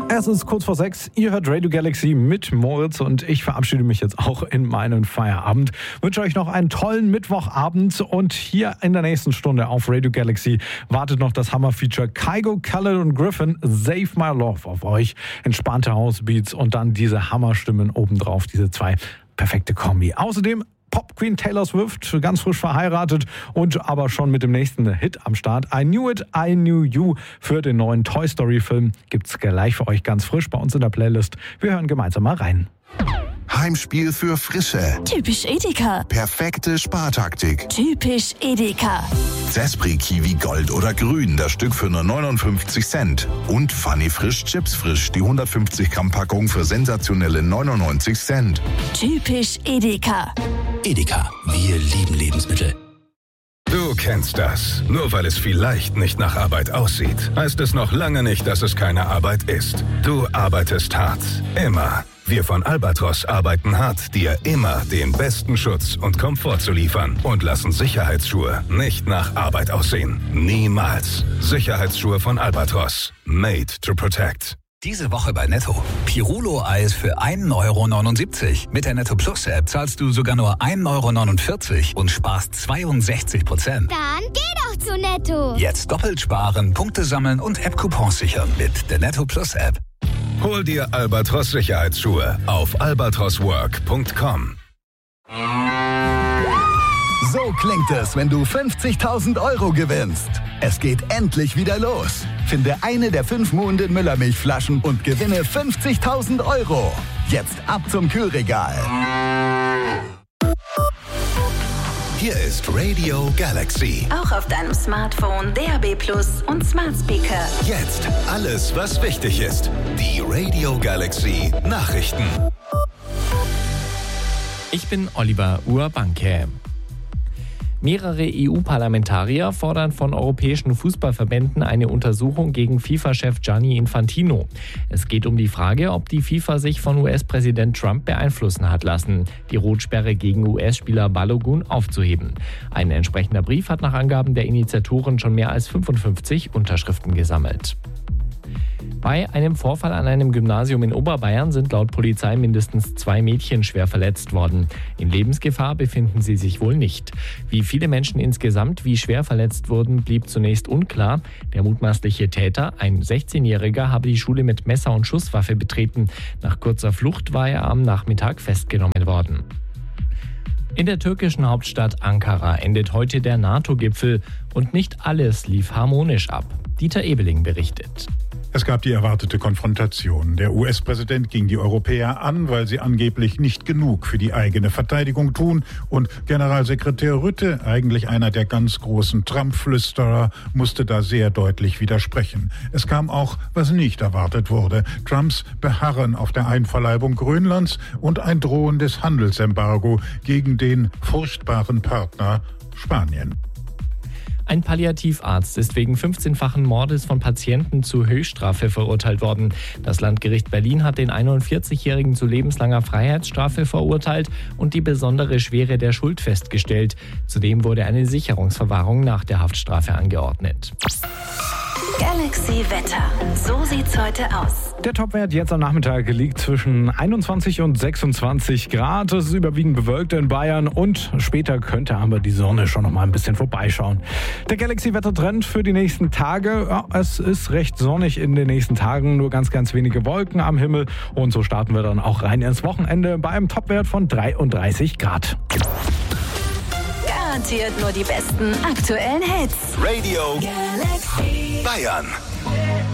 Es ist kurz vor 6. Ihr hört Radio Galaxy mit Moritz und ich verabschiede mich jetzt auch in meinen Feierabend. Wünsche euch noch einen tollen Mittwochabend und hier in der nächsten Stunde auf Radio Galaxy wartet noch das Hammer-Feature Kygo, Khaled und Griffin, Save My Love auf euch. Entspannte Housebeats und dann diese Hammerstimmen obendrauf, diese zwei perfekte Kombi. Außerdem Pop Queen Taylor Swift, ganz frisch verheiratet und aber schon mit dem nächsten Hit am Start. I Knew It, I Knew You für den neuen Toy Story Film gibt's gleich für euch ganz frisch bei uns in der Playlist. Wir hören gemeinsam mal rein. Heimspiel für Frische. Typisch Edeka. Perfekte Spartaktik. Typisch Edeka. Zespri Kiwi Gold oder Grün, das Stück für nur 59 Cent. Und Funny Frisch Chips Frisch, die 150 Gramm Packung für sensationelle 99 Cent. Typisch Edeka. Edeka, wir lieben Lebensmittel. Du kennst das. Nur weil es vielleicht nicht nach Arbeit aussieht, heißt es noch lange nicht, dass es keine Arbeit ist. Du arbeitest hart. Immer. Wir von Albatros arbeiten hart, dir immer den besten Schutz und Komfort zu liefern und lassen Sicherheitsschuhe nicht nach Arbeit aussehen. Niemals. Sicherheitsschuhe von Albatros. Made to protect. Diese Woche bei Netto. Pirulo-Eis für 1,79 €. Mit der Netto Plus App zahlst du sogar nur 1,49 € und sparst 62%. Dann geh doch zu Netto. Jetzt doppelt sparen, Punkte sammeln und App-Coupons sichern mit der Netto Plus App. Hol dir Albatros Sicherheitsschuhe auf albatroswork.com. So klingt es, wenn du 50.000 € gewinnst. Es geht endlich wieder los. Finde eine der 5 Muhnden Müllermilchflaschen und gewinne 50.000 €. Jetzt ab zum Kühlregal. Hier ist Radio Galaxy. Auch auf deinem Smartphone, DAB+ und Smart Speaker. Jetzt alles, was wichtig ist. Die Radio Galaxy Nachrichten. Ich bin Oliver Urbanke. Mehrere EU-Parlamentarier fordern von europäischen Fußballverbänden eine Untersuchung gegen FIFA-Chef Gianni Infantino. Es geht um die Frage, ob die FIFA sich von US-Präsident Trump beeinflussen hat lassen, die Rotsperre gegen US-Spieler Balogun aufzuheben. Ein entsprechender Brief hat nach Angaben der Initiatoren schon mehr als 55 Unterschriften gesammelt. Bei einem Vorfall an einem Gymnasium in Oberbayern sind laut Polizei mindestens 2 Mädchen schwer verletzt worden. In Lebensgefahr befinden sie sich wohl nicht. Wie viele Menschen insgesamt wie schwer verletzt wurden, blieb zunächst unklar. Der mutmaßliche Täter, ein 16-Jähriger, habe die Schule mit Messer und Schusswaffe betreten. Nach kurzer Flucht war er am Nachmittag festgenommen worden. In der türkischen Hauptstadt Ankara endet heute der NATO-Gipfel und nicht alles lief harmonisch ab. Dieter Ebeling berichtet. Es gab die erwartete Konfrontation. Der US-Präsident ging die Europäer an, weil sie angeblich nicht genug für die eigene Verteidigung tun. Und Generalsekretär Rutte, eigentlich einer der ganz großen Trump-Flüsterer, musste da sehr deutlich widersprechen. Es kam auch, was nicht erwartet wurde. Trumps Beharren auf der Einverleibung Grönlands und ein drohendes Handelsembargo gegen den furchtbaren Partner Spanien. Ein Palliativarzt ist wegen 15-fachen Mordes von Patienten zu Höchststrafe verurteilt worden. Das Landgericht Berlin hat den 41-Jährigen zu lebenslanger Freiheitsstrafe verurteilt und die besondere Schwere der Schuld festgestellt. Zudem wurde eine Sicherungsverwahrung nach der Haftstrafe angeordnet. Galaxy Wetter. So sieht's heute aus. Der Topwert jetzt am Nachmittag liegt zwischen 21 und 26 Grad. Es ist überwiegend bewölkt in Bayern und später könnte aber die Sonne schon noch mal ein bisschen vorbeischauen. Der Galaxy-Wettertrend für die nächsten Tage. Ja, es ist recht sonnig in den nächsten Tagen, nur ganz, ganz wenige Wolken am Himmel. Und so starten wir dann auch rein ins Wochenende bei einem Topwert von 33 Grad. Garantiert nur die besten aktuellen Hits. Radio Galaxy Bayern.